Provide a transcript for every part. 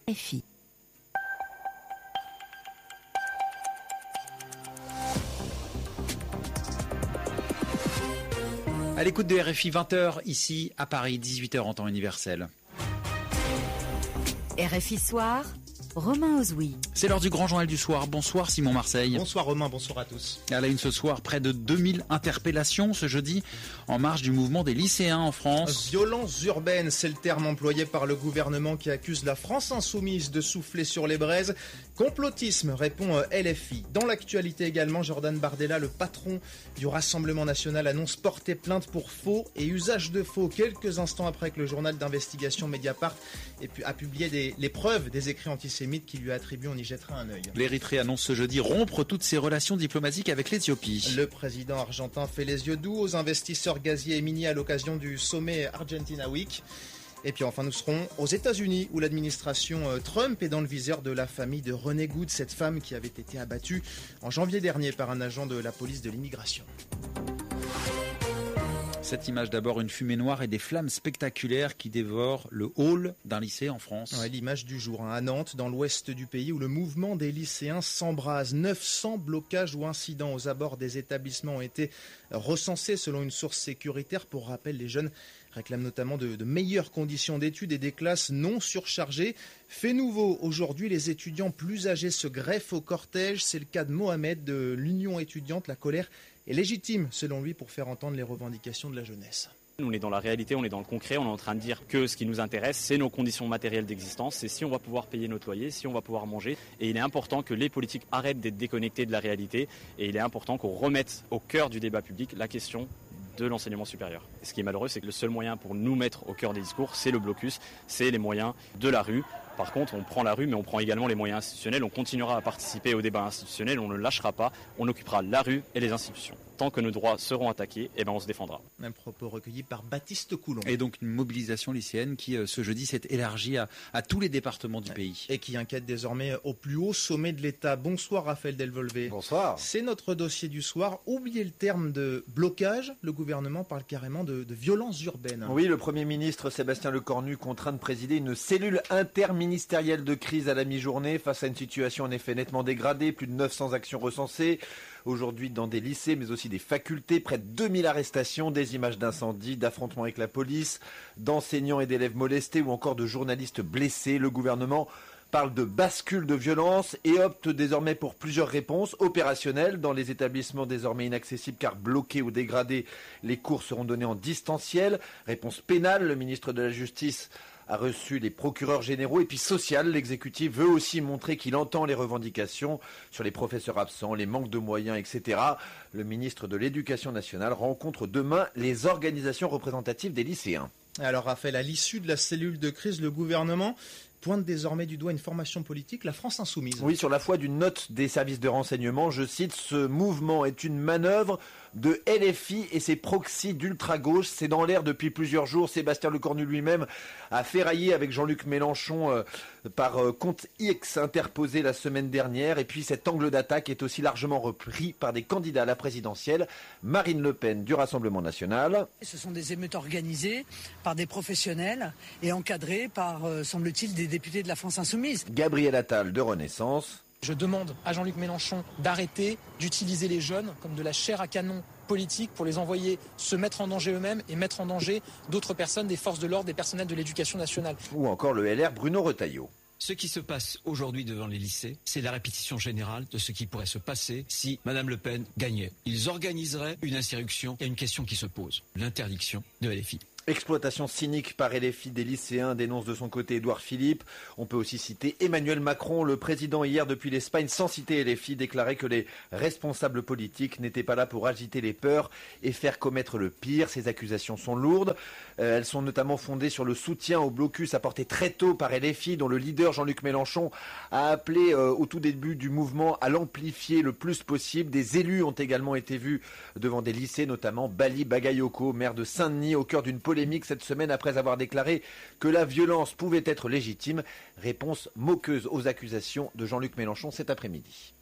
RFI. À l'écoute de RFI, 20h ici à Paris, 18h en temps universel. RFI Soir, Romain Ozoui. C'est l'heure du grand journal du soir. Bonsoir Simon Marseille. Bonsoir Romain, bonsoir à tous. À la une ce soir, près de 2000 interpellations ce jeudi en marge du mouvement des lycéens en France. Violence urbaine, c'est le terme employé par le gouvernement qui accuse la France insoumise de souffler sur les braises. Complotisme, répond LFI. Dans l'actualité également, Jordan Bardella, le patron du Rassemblement national, annonce porter plainte pour faux et usage de faux quelques instants après que le journal d'investigation Mediapart a publié les preuves des écrits antisémites qui lui attribuent, on y jettera un œil. L'Érythrée annonce ce jeudi rompre toutes ses relations diplomatiques avec l'Éthiopie. Le président argentin fait les yeux doux aux investisseurs gaziers et miniers à l'occasion du sommet Argentina Week. Et puis enfin, nous serons aux États-Unis où l'administration Trump est dans le viseur de la famille de Renée Good, cette femme qui avait été abattue en janvier dernier par un agent de la police de l'immigration. Cette image d'abord, une fumée noire et des flammes spectaculaires qui dévorent le hall d'un lycée en France. Ouais, l'image du jour, à Nantes, dans l'ouest du pays, où le mouvement des lycéens s'embrase. 900 blocages ou incidents aux abords des établissements ont été recensés selon une source sécuritaire. Pour rappel, les jeunes réclament notamment de meilleures conditions d'études et des classes non surchargées. Fait nouveau, aujourd'hui, les étudiants plus âgés se greffent au cortège. C'est le cas de Mohamed de l'Union étudiante. La colère est légitime, selon lui, pour faire entendre les revendications de la jeunesse. On est dans la réalité, on est dans le concret, on est en train de dire que ce qui nous intéresse, c'est nos conditions matérielles d'existence, c'est si on va pouvoir payer notre loyer, si on va pouvoir manger. Et il est important que les politiques arrêtent d'être déconnectés de la réalité. Et il est important qu'on remette au cœur du débat public la question de l'enseignement supérieur. Et ce qui est malheureux, c'est que le seul moyen pour nous mettre au cœur des discours, c'est le blocus, c'est les moyens de la rue. Par contre, on prend la rue, mais on prend également les moyens institutionnels. On continuera à participer au débat institutionnel, on ne lâchera pas. On occupera la rue et les institutions. Tant que nos droits seront attaqués, on se défendra. Un propos recueilli par Baptiste Coulon. Et donc une mobilisation lycéenne qui, ce jeudi, s'est élargie à tous les départements du pays. Et qui inquiète désormais au plus haut sommet de l'État. Bonsoir Raphaël Delvolvé. Bonsoir. C'est notre dossier du soir. Oubliez le terme de blocage. Le gouvernement parle carrément de violence urbaine. Oui, le Premier ministre Sébastien Lecornu contraint de présider une cellule interministérielle de crise à la mi-journée face à une situation en effet nettement dégradée. Plus de 900 actions recensées aujourd'hui dans des lycées mais aussi des facultés. Près de 2000 arrestations, des images d'incendies, d'affrontements avec la police, d'enseignants et d'élèves molestés ou encore de journalistes blessés. Le gouvernement parle de bascule de violence et opte désormais pour plusieurs réponses opérationnelles dans les établissements désormais inaccessibles car bloqués ou dégradés. Les cours seront donnés en distanciel. Réponse pénale, le ministre de la Justice a reçu les procureurs généraux. Et puis social, l'exécutif veut aussi montrer qu'il entend les revendications sur les professeurs absents, les manques de moyens, etc. Le ministre de l'Éducation nationale rencontre demain les organisations représentatives des lycéens. Alors Raphaël, à l'issue de la cellule de crise, le gouvernement pointe désormais du doigt une formation politique, la France insoumise. Oui, sur la foi d'une note des services de renseignement, je cite, ce mouvement est une manœuvre de LFI et ses proxys d'ultra-gauche. C'est dans l'air depuis plusieurs jours. Sébastien Lecornu lui-même a ferraillé avec Jean-Luc Mélenchon par compte X interposé la semaine dernière. Et puis cet angle d'attaque est aussi largement repris par des candidats à la présidentielle. Marine Le Pen du Rassemblement national. Ce sont des émeutes organisées par des professionnels et encadrées par, semble-t-il, des députés de la France insoumise. Gabriel Attal de Renaissance. Je demande à Jean-Luc Mélenchon d'arrêter d'utiliser les jeunes comme de la chair à canon politique pour les envoyer se mettre en danger eux-mêmes et mettre en danger d'autres personnes, des forces de l'ordre, des personnels de l'éducation nationale. Ou encore le LR Bruno Retailleau. Ce qui se passe aujourd'hui devant les lycées, c'est la répétition générale de ce qui pourrait se passer si Madame Le Pen gagnait. Ils organiseraient une insurrection. Il y a une question qui se pose, l'interdiction de LFI. Exploitation cynique par LFI des lycéens, dénonce de son côté Édouard Philippe. On peut aussi citer Emmanuel Macron, le président hier depuis l'Espagne, sans citer LFI, déclarait que les responsables politiques n'étaient pas là pour agiter les peurs et faire commettre le pire. Ces accusations sont lourdes. Elles sont notamment fondées sur le soutien au blocus apporté très tôt par LFI, dont le leader Jean-Luc Mélenchon a appelé au tout début du mouvement à l'amplifier le plus possible. Des élus ont également été vus devant des lycées, notamment Bali Bagayoko, maire de Saint-Denis, au cœur d'une polémique cette semaine après avoir déclaré que la violence pouvait être légitime. Réponse moqueuse aux accusations de Jean-Luc Mélenchon cet après-midi.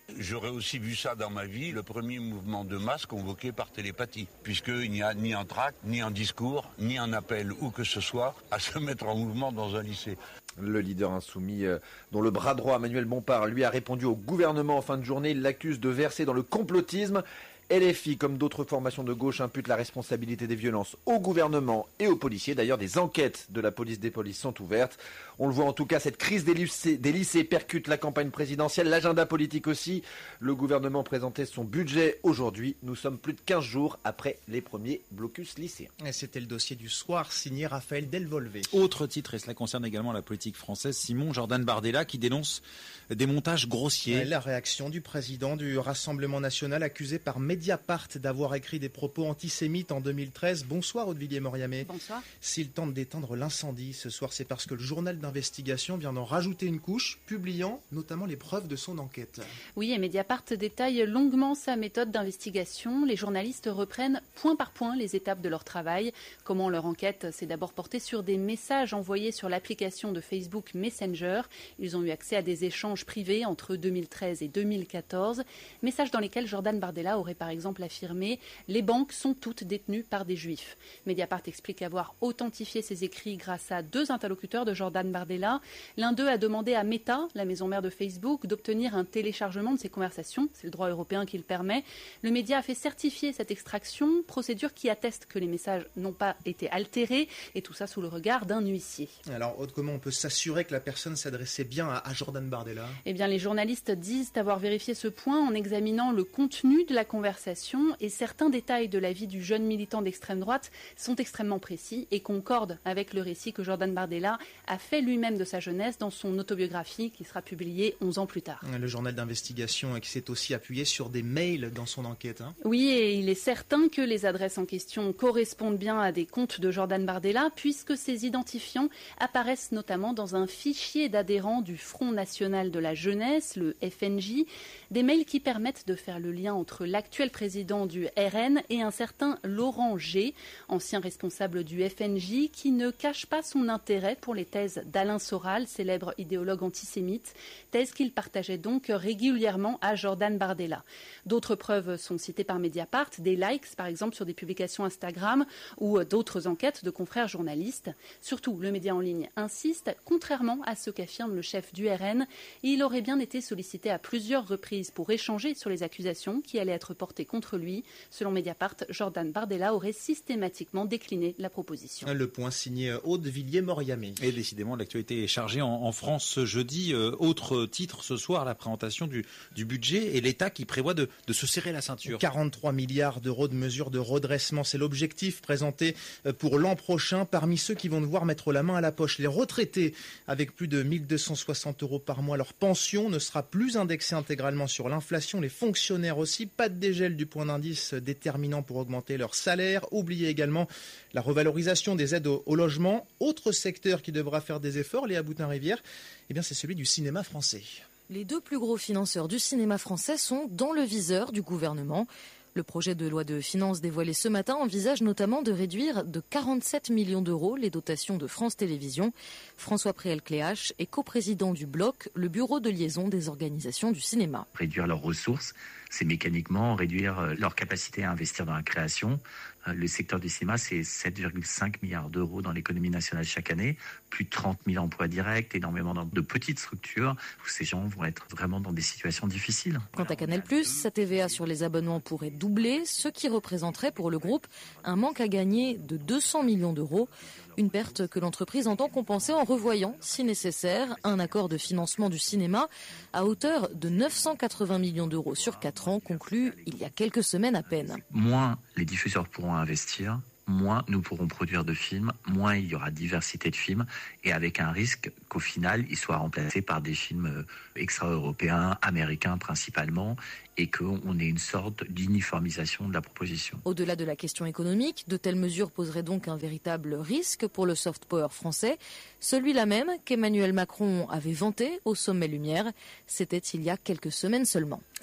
J'aurais aussi vu ça dans ma vie, le premier mouvement de masse convoqué par télépathie, puisqu'il n'y a ni un tract, ni un discours, ni un appel, où que ce soit, à se mettre en mouvement dans un lycée. Le leader insoumis, dont le bras droit, Manuel Bompard, lui a répondu au gouvernement en fin de journée. Il l'accuse de verser dans le complotisme. LFI, comme d'autres formations de gauche, impute la responsabilité des violences au gouvernement et aux policiers. D'ailleurs, des enquêtes de la police des polices sont ouvertes. On le voit en tout cas, cette crise des lycées percute la campagne présidentielle, l'agenda politique aussi. Le gouvernement présentait son budget aujourd'hui. Nous sommes plus de 15 jours après les premiers blocus lycéens. Et c'était le dossier du soir, signé Raphaël Delvolvé. Autre titre, et cela concerne également la politique française, Simon Jordan Bardella qui dénonce des montages grossiers. La réaction du président du Rassemblement national accusé par Mediapart d'avoir écrit des propos antisémites en 2013. Bonsoir Aude-Villiers-Moriamé. Bonsoir. S'il tente d'éteindre l'incendie ce soir, c'est parce que le journal d'investigation vient d'en rajouter une couche, publiant notamment les preuves de son enquête. Oui, et Mediapart détaille longuement sa méthode d'investigation. Les journalistes reprennent point par point les étapes de leur travail. Comment leur enquête s'est d'abord portée sur des messages envoyés sur l'application de Facebook Messenger. Ils ont eu accès à des échanges privés entre 2013 et 2014. Messages dans lesquels Jordan Bardella aurait par exemple affirmé « Les banques sont toutes détenues par des juifs ». Mediapart explique avoir authentifié ces écrits grâce à 2 interlocuteurs de Jordan Bardella. L'un d'eux a demandé à Meta, la maison mère de Facebook, d'obtenir un téléchargement de ses conversations. C'est le droit européen qui le permet. Le média a fait certifier cette extraction, procédure qui atteste que les messages n'ont pas été altérés, et tout ça sous le regard d'un huissier. Alors, Aude, comment on peut s'assurer que la personne s'adressait bien à Jordan Bardella ? Eh bien, les journalistes disent avoir vérifié ce point en examinant le contenu de la conversation, et certains détails de la vie du jeune militant d'extrême droite sont extrêmement précis et concordent avec le récit que Jordan Bardella a fait lui-même de sa jeunesse dans son autobiographie qui sera publiée 11 ans plus tard. Le journal d'investigation qui s'est aussi appuyé sur des mails dans son enquête. Oui, et il est certain que les adresses en question correspondent bien à des comptes de Jordan Bardella, puisque ces identifiants apparaissent notamment dans un fichier d'adhérents du Front National de la Jeunesse, le FNJ, des mails qui permettent de faire le lien entre l'actuel président du RN et un certain Laurent G, ancien responsable du FNJ, qui ne cache pas son intérêt pour les thèses d'Alain Soral, célèbre idéologue antisémite, thèse qu'il partageait donc régulièrement à Jordan Bardella. D'autres preuves sont citées par Mediapart, des likes par exemple sur des publications Instagram ou d'autres enquêtes de confrères journalistes. Surtout, le média en ligne insiste, contrairement à ce qu'affirme le chef du RN, il aurait bien été sollicité à plusieurs reprises pour échanger sur les accusations qui allaient être portées contre lui. Selon Mediapart, Jordan Bardella aurait systématiquement décliné la proposition. Le point signé Aude-Villiers-Moriamé. Et décidément, l'actualité est chargée en France ce jeudi. Autre titre ce soir, la présentation du budget et l'État qui prévoit de se serrer la ceinture. 43 milliards d'euros de mesures de redressement, c'est l'objectif présenté pour l'an prochain. Parmi ceux qui vont devoir mettre la main à la poche, les retraités avec plus de 1260 euros par mois. Leur pension ne sera plus indexée intégralement sur l'inflation. Les fonctionnaires aussi, pas de dégel du point d'indice déterminant pour augmenter leur salaire. Oubliez également la revalorisation des aides au logement. Autre secteur qui devra faire des efforts, Léa Boutin-Rivière, eh bien c'est celui du cinéma français. Les 2 plus gros financeurs du cinéma français sont dans le viseur du gouvernement. Le projet de loi de finances dévoilé ce matin envisage notamment de réduire de 47 millions d'euros les dotations de France Télévisions. François Préel-Cléache est coprésident du BLOC, le bureau de liaison des organisations du cinéma. Réduire leurs ressources, c'est mécaniquement réduire leur capacité à investir dans la création. Le secteur du cinéma, c'est 7,5 milliards d'euros dans l'économie nationale chaque année, plus de 30 000 emplois directs, énormément de petites structures où ces gens vont être vraiment dans des situations difficiles. Quant à Canal+, sa TVA sur les abonnements pourrait doubler, ce qui représenterait pour le groupe un manque à gagner de 200 millions d'euros. Une perte que l'entreprise entend compenser en revoyant, si nécessaire, un accord de financement du cinéma à hauteur de 980 millions d'euros sur 4 ans, conclu il y a quelques semaines à peine. Moins les diffuseurs pourront investir, moins nous pourrons produire de films, moins il y aura diversité de films, et avec un risque qu'au final, ils soient remplacés par des films extra-européens, américains principalement, et qu'on ait une sorte d'uniformisation de la proposition. Au-delà de la question économique, de telles mesures poseraient donc un véritable risque pour le soft power français, celui-là même qu'Emmanuel Macron avait vanté au sommet Lumière. C'était il y a quelques semaines seulement.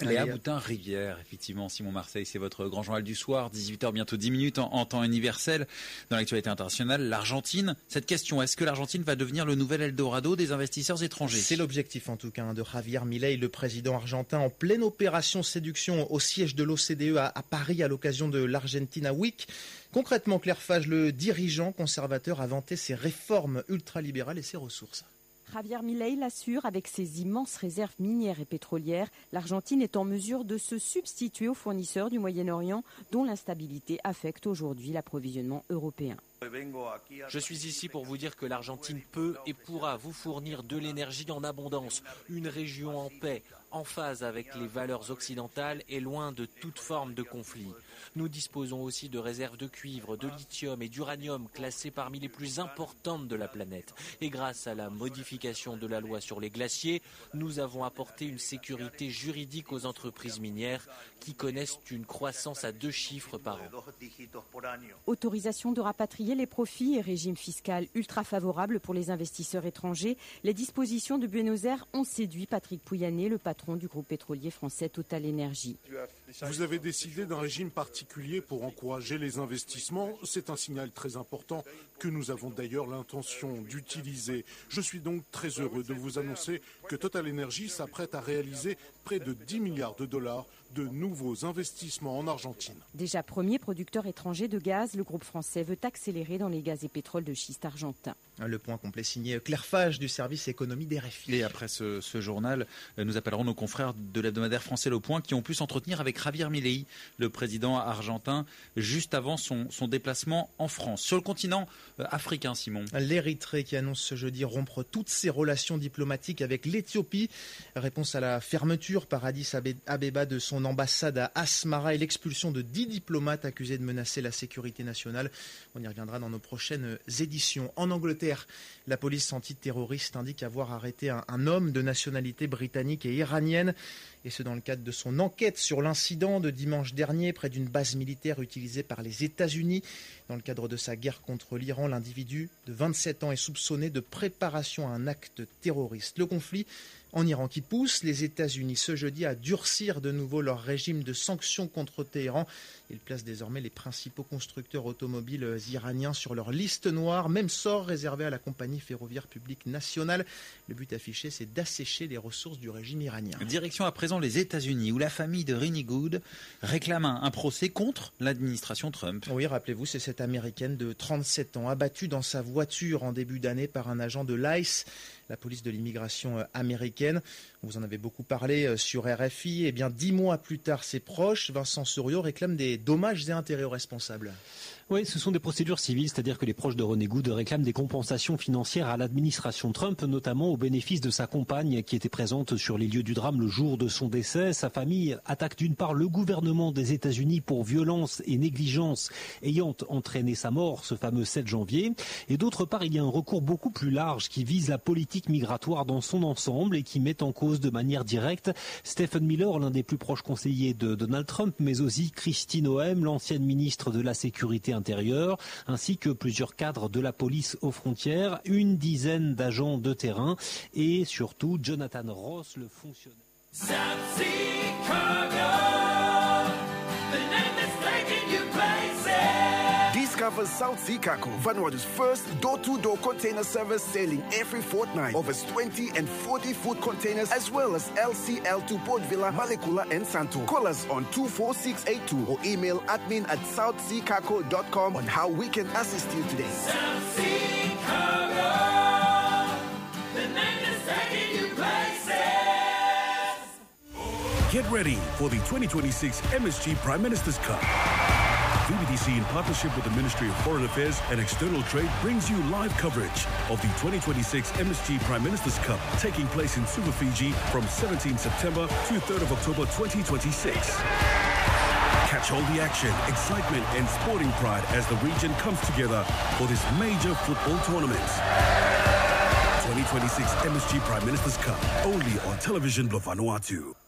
Léa Boutin-Rivière, effectivement, Simon Marseille, c'est votre grand journal du soir, 18h, bientôt 10 minutes en temps universel. Dans l'actualité internationale, l'Argentine, cette question, est-ce que l'Argentine va devenir le nouvel Eldorado des investisseurs étrangers? C'est l'objectif en tout cas de Javier Milei, le président argentin, en pleine opération séduction au siège de l'OCDE à Paris à l'occasion de l'Argentina Week. Concrètement, Claire Fage, le dirigeant conservateur, a vanté ses réformes ultralibérales et ses ressources. Javier Milei l'assure, avec ses immenses réserves minières et pétrolières, l'Argentine est en mesure de se substituer aux fournisseurs du Moyen-Orient dont l'instabilité affecte aujourd'hui l'approvisionnement européen. Je suis ici pour vous dire que l'Argentine peut et pourra vous fournir de l'énergie en abondance, une région en paix, en phase avec les valeurs occidentales et loin de toute forme de conflit. Nous disposons aussi de réserves de cuivre, de lithium et d'uranium classées parmi les plus importantes de la planète. Et grâce à la modification de la loi sur les glaciers, nous avons apporté une sécurité juridique aux entreprises minières qui connaissent une croissance à 2 chiffres par an. Autorisation de rapatrier les profits et régime fiscal ultra favorable pour les investisseurs étrangers, les dispositions de Buenos Aires ont séduit Patrick Pouyanné, le patron du groupe pétrolier français Total Énergie. Vous avez décidé d'un régime particulier pour encourager les investissements. C'est un signal très important que nous avons d'ailleurs l'intention d'utiliser. Je suis donc très heureux de vous annoncer que Total Énergie s'apprête à réaliser près de 10 milliards de dollars de nouveaux investissements en Argentine. Déjà premier producteur étranger de gaz, le groupe français veut accélérer dans les gaz et pétroles de schiste argentin. Le point complet signé Claire Fage du service économie d'RFI. Et après ce journal, nous appellerons nos confrères de l'hebdomadaire français Le Point qui ont pu s'entretenir avec Javier Milei, le président argentin, juste avant son déplacement en France. Sur le continent africain, Simon. L'Érythrée qui annonce ce jeudi rompre toutes ses relations diplomatiques avec l'Éthiopie. Réponse à la fermeture par Addis Abeba de son ambassade à Asmara et l'expulsion de 10 diplomates accusés de menacer la sécurité nationale. On y reviendra dans nos prochaines éditions. En Angleterre, la police antiterroriste indique avoir arrêté un homme de nationalité britannique et iranienne, et ce dans le cadre de son enquête sur l'incident de dimanche dernier près d'une base militaire utilisée par les États-Unis. Dans le cadre de sa guerre contre l'Iran, l'individu de 27 ans est soupçonné de préparation à un acte terroriste. Le conflit en Iran qui pousse les États-Unis ce jeudi à durcir de nouveau leur régime de sanctions contre Téhéran. Ils placent désormais les principaux constructeurs automobiles iraniens sur leur liste noire, même sort réservé à la compagnie ferroviaire publique nationale. Le but affiché, c'est d'assécher les ressources du régime iranien. Direction à présent les États-Unis, où la famille de Ronnie Good réclame un procès contre l'administration Trump. Oui, rappelez-vous, c'est cette Américaine de 37 ans, abattue dans sa voiture en début d'année par un agent de l'ICE, la police de l'immigration américaine. Vous en avez beaucoup parlé sur RFI. Eh bien, 10 mois plus tard, ses proches, Vincent Souriau, réclament des dommages et intérêts aux responsables. Oui, ce sont des procédures civiles, c'est-à-dire que les proches de Ronnie Good réclament des compensations financières à l'administration Trump, notamment au bénéfice de sa compagne qui était présente sur les lieux du drame le jour de son décès. Sa famille attaque d'une part le gouvernement des États-Unis pour violence et négligence ayant entraîné sa mort ce fameux 7 janvier. Et d'autre part, il y a un recours beaucoup plus large qui vise la politique migratoire dans son ensemble et qui met en cause de manière directe Stephen Miller, l'un des plus proches conseillers de Donald Trump, mais aussi Kristi Noem, l'ancienne ministre de la Sécurité intérieure, ainsi que plusieurs cadres de la police aux frontières, une dizaine d'agents de terrain et surtout Jonathan Ross, le fonctionnaire. Discover South Sea Cargo, Vanuatu's first door-to-door container service sailing every fortnight. Over 20 and 40 food containers, as well as LCL to Port Vila, Malekula and Santo. Call us on 24682 or email admin@southseacargo.com on how we can assist you today. South Sea Cargo, the name is taking you places. Get ready for the 2026 MSG Prime Minister's Cup. VBDC, in partnership with the Ministry of Foreign Affairs and External Trade, brings you live coverage of the 2026 MSG Prime Minister's Cup, taking place in Suva, Fiji from 17 September to 3rd of October 2026. Catch all the action, excitement and sporting pride as the region comes together for this major football tournament. 2026 MSG Prime Minister's Cup, only on Television Blue Vanuatu.